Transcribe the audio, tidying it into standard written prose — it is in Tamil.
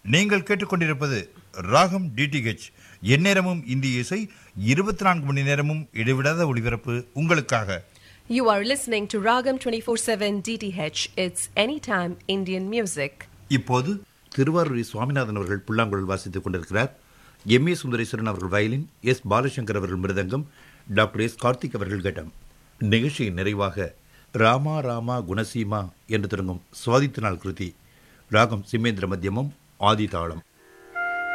நீங்கள் கேட்டுக்கொண்டிருப்பது ராகம் டிடிஹெச். எந்நேரமும் இந்திய இசை, 24 மணி நேரமும் இடைவிடாத ஒளிபரப்பு உங்களுக்காக. You are listening to Ragam 24/7 DTH. It's anytime Indian music. இப்போது திருவாரூர் சுவாமிநாதன் அவர்கள் புல்லாங்குழல் வாசித்துக் கொண்டிருக்கிறார். எம். ஏ. சுந்தரேஸ்வரன் அவர்கள் வயலின், எஸ். பாலசங்கர் அவர்கள் மிருதங்கம், டாக்டர் எஸ். கார்த்திக் அவர்கள் கட்டம். நிகழ்ச்சியின் நிறைவாக ராமா ராமா குணசீமா என்று தொடங்கும் சுவாதித்த நாள் கிருதி, ராகம் சிம்மேந்திர மத்தியமம், ஆதி தாளம்.